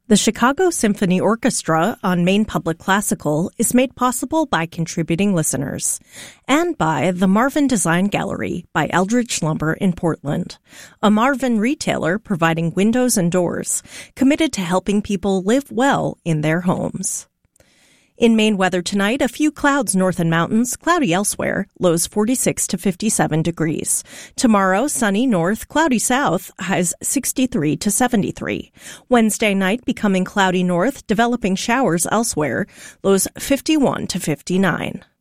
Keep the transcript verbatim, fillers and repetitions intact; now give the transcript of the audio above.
The Chicago Symphony Orchestra on Maine Public Classical is made possible by contributing listeners and by the Marvin Design Gallery by Eldridge Lumber in Portland, a Marvin retailer providing windows and doors, committed to helping people live well in their homes. In Maine weather tonight, a few clouds north and mountains, cloudy elsewhere, lows forty-six to fifty-seven degrees. Tomorrow, sunny north, cloudy south, highs sixty-three to seventy-three. Wednesday night, becoming cloudy north, developing showers elsewhere, lows fifty-one to fifty-nine.